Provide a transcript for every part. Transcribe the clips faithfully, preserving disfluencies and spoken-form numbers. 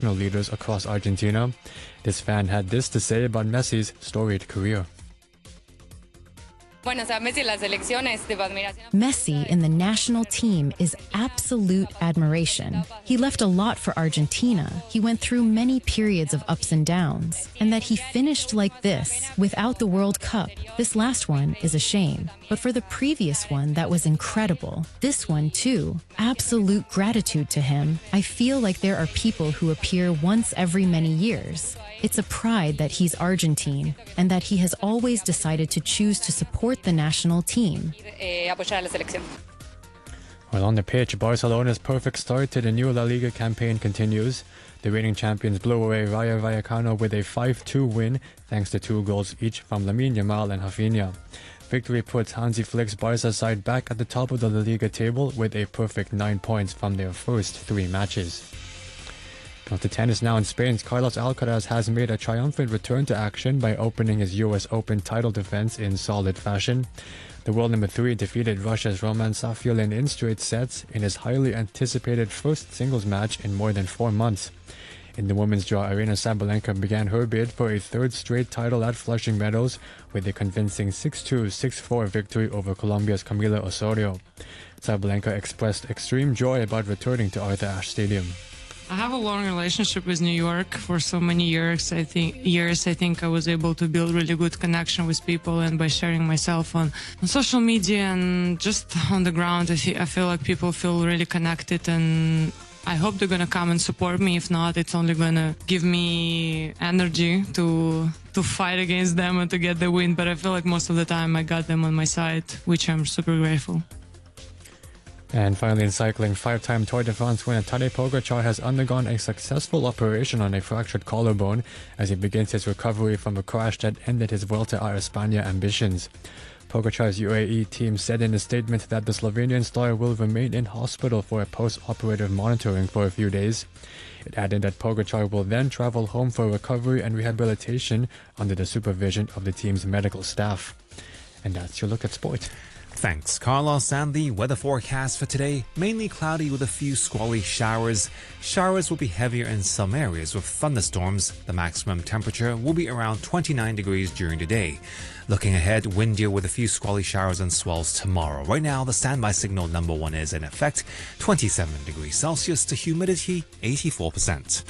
leaders across Argentina. This fan had this to say about Messi's storied career. Messi in the national team is absolute admiration. He left a lot for Argentina. He went through many periods of ups and downs. And that he finished like this, without the World Cup, this last one is a shame. But for the previous one, that was incredible. This one, too. Absolute gratitude to him. I feel like there are people who appear once every many years. It's a pride that he's Argentine and that he has always decided to choose to support the national team. Well, on the pitch, Barcelona's perfect start to the new La Liga campaign continues. The reigning champions blew away Rayo Vallecano with a five two win, thanks to two goals each from Lamine Yamal and Rafinha. Victory puts Hansi Flick's Barca side back at the top of the La Liga table with a perfect nine points from their first three matches. On to tennis now in Spain. Carlos Alcaraz has made a triumphant return to action by opening his U S Open title defense in solid fashion. The world number three defeated Russia's Roman Safiullin in straight sets in his highly anticipated first singles match in more than four months. In the women's draw, Aryna Sabalenka began her bid for a third straight title at Flushing Meadows with a convincing six two, six four victory over Colombia's Camila Osorio. Sabalenka expressed extreme joy about returning to Arthur Ashe Stadium. I have a long relationship with New York for so many years. I think years. I think I was able to build really good connection with people, and by sharing myself on, on social media and just on the ground, I, th- I feel like people feel really connected, and I hope they're gonna come and support me. If not, it's only gonna give me energy to to fight against them and to get the win. But I feel like most of the time I got them on my side, which I'm super grateful. And finally in cycling, five-time Tour de France winner Tadej Pogacar has undergone a successful operation on a fractured collarbone as he begins his recovery from a crash that ended his Vuelta a España ambitions. Pogacar's U A E team said in a statement that the Slovenian star will remain in hospital for a post-operative monitoring for a few days. It added that Pogacar will then travel home for recovery and rehabilitation under the supervision of the team's medical staff. And that's your look at sport. Thanks, Carlos. And the weather forecast for today, mainly cloudy with a few squally showers. Showers will be heavier in some areas with thunderstorms. The maximum temperature will be around twenty-nine degrees during the day. Looking ahead, windier with a few squally showers and swells tomorrow. Right now, the standby signal number one is in effect, twenty-seven degrees Celsius to humidity eighty-four percent.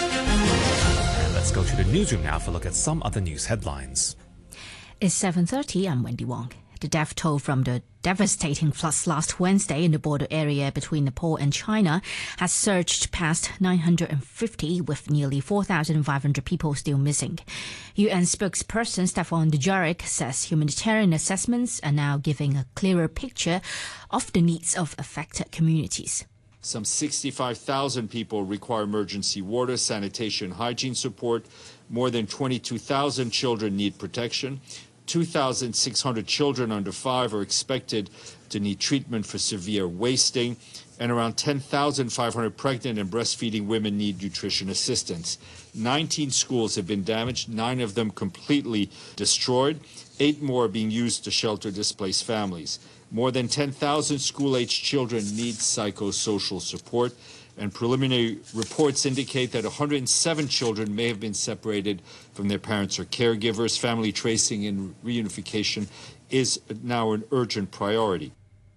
And let's go to the newsroom now for a look at some other news headlines. It's seven thirty, I'm Wendy Wong. The death toll from the devastating floods last Wednesday in the border area between Nepal and China has surged past nine hundred fifty, with nearly four thousand five hundred people still missing. U N spokesperson Stefan Dujarric says humanitarian assessments are now giving a clearer picture of the needs of affected communities. Some sixty-five thousand people require emergency water, sanitation, hygiene support. More than twenty-two thousand children need protection. two thousand six hundred children under five are expected to need treatment for severe wasting, and around ten thousand five hundred pregnant and breastfeeding women need nutrition assistance. nineteen schools have been damaged, nine of them completely destroyed. Eight more are being used to shelter displaced families. More than ten thousand school-aged children need psychosocial support, and preliminary reports indicate that one hundred seven children may have been separated from their parents or caregivers. Family tracing and reunification is now an urgent priority.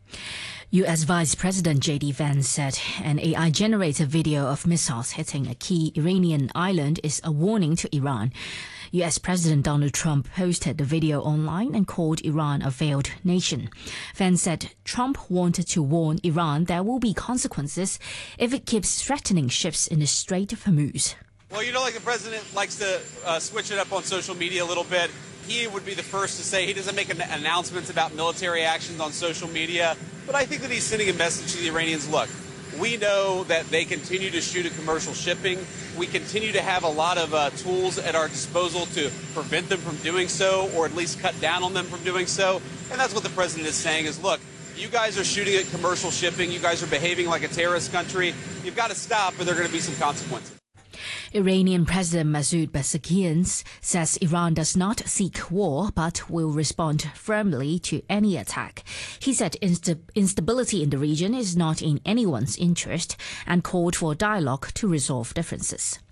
U S Vice President J D Vance said an A I-generated video of missiles hitting a key Iranian island is a warning to Iran. U S President Donald Trump posted the video online and called Iran a failed nation. Vance said Trump wanted to warn Iran there will be consequences if it keeps threatening ships in the Strait of Hormuz. Well, you know, like the president likes to uh, switch it up on social media a little bit. He would be the first to say he doesn't make an announcements about military actions on social media. But I think that he's sending a message to the Iranians. Look, we know that they continue to shoot at commercial shipping. We continue to have a lot of uh, tools at our disposal to prevent them from doing so, or at least cut down on them from doing so. And that's what the president is saying is, look, you guys are shooting at commercial shipping. You guys are behaving like a terrorist country. You've got to stop, or there are going to be some consequences. Iranian President Masoud Pezeshkian says Iran does not seek war but will respond firmly to any attack. He said insta- instability in the region is not in anyone's interest and called for dialogue to resolve differences.